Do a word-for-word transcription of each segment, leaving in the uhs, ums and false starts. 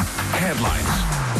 Headlines.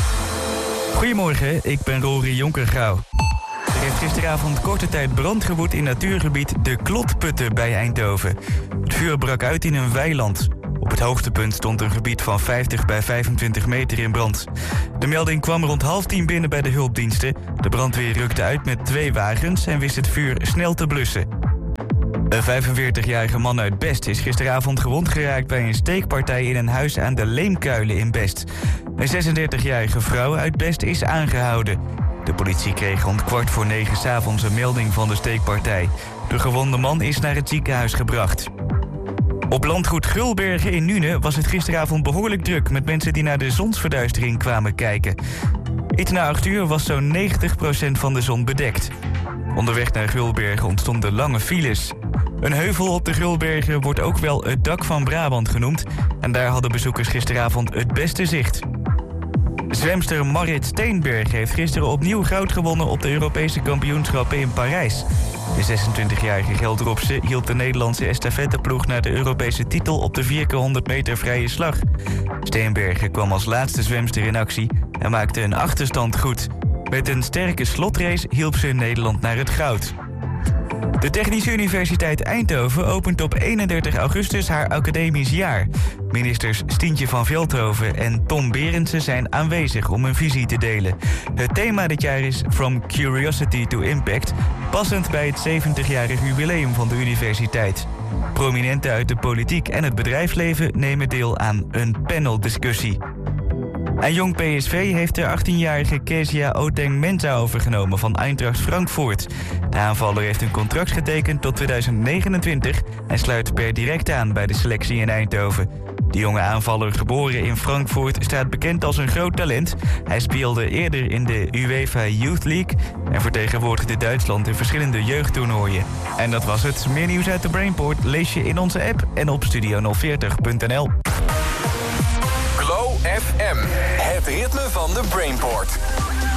Goedemorgen, ik ben Rory Jonkergouw. Er heeft gisteravond korte tijd brand gewoed in natuurgebied De Klotputten bij Eindhoven. Het vuur brak uit in een weiland. Op het hoogtepunt stond een gebied van vijftig bij vijfentwintig meter in brand. De melding kwam rond half tien binnen bij de hulpdiensten. De brandweer rukte uit met twee wagens en wist het vuur snel te blussen. Een vijfenveertigjarige man uit Best is gisteravond gewond geraakt bij een steekpartij in een huis aan de Leemkuilen in Best. Een zesendertigjarige vrouw uit Best is aangehouden. De politie kreeg rond kwart voor negen 's avonds een melding van de steekpartij. De gewonde man is naar het ziekenhuis gebracht. Op landgoed Gulbergen in Nune was het gisteravond behoorlijk druk met mensen die naar de zonsverduistering kwamen kijken. Iets na acht uur was zo'n negentig procent van de zon bedekt. Onderweg naar Gulbergen ontstonden lange files. Een heuvel op de Gulbergen wordt ook wel het dak van Brabant genoemd. En daar hadden bezoekers gisteravond het beste zicht. Zwemster Marit Steenberg heeft gisteren opnieuw goud gewonnen op de Europese kampioenschappen in Parijs. De zesentwintigjarige Gelderopse hield de Nederlandse estafetteploeg naar de Europese titel op de vier keer honderd meter vrije slag. Steenbergen kwam als laatste zwemster in actie en maakte een achterstand goed. Met een sterke slotrace hielp ze Nederland naar het goud. De Technische Universiteit Eindhoven opent op eenendertig augustus haar academisch jaar. Ministers Stientje van Veldhoven en Tom Berendsen zijn aanwezig om hun visie te delen. Het thema dit jaar is From Curiosity to Impact, passend bij het zeventigjarig jubileum van de universiteit. Prominenten uit de politiek en het bedrijfsleven nemen deel aan een paneldiscussie. En jong P S V heeft de achttienjarige Kezia Oteng-Mensah overgenomen van Eintracht Frankfurt. De aanvaller heeft een contract getekend tot tweeduizend negenentwintig en sluit per direct aan bij de selectie in Eindhoven. De jonge aanvaller, geboren in Frankfurt, staat bekend als een groot talent. Hij speelde eerder in de UEFA Youth League en vertegenwoordigde Duitsland in verschillende jeugdtoernooien. En dat was het. Meer nieuws uit de Brainport lees je in onze app en op studio nul veertig punt n l. Glow F M, het ritme van de Brainport.